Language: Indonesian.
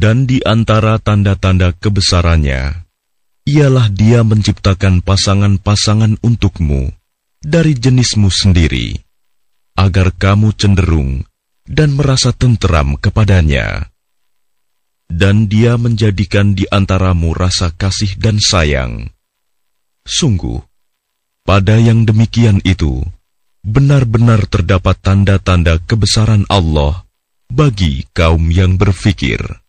Dan di antara tanda-tanda kebesarannya, ialah Dia menciptakan pasangan-pasangan untukmu dari jenismu sendiri, agar kamu cenderung dan merasa tenteram kepadanya. Dan Dia menjadikan di antaramu rasa kasih dan sayang. Sungguh, pada yang demikian itu, benar-benar terdapat tanda-tanda kebesaran Allah bagi kaum yang berfikir.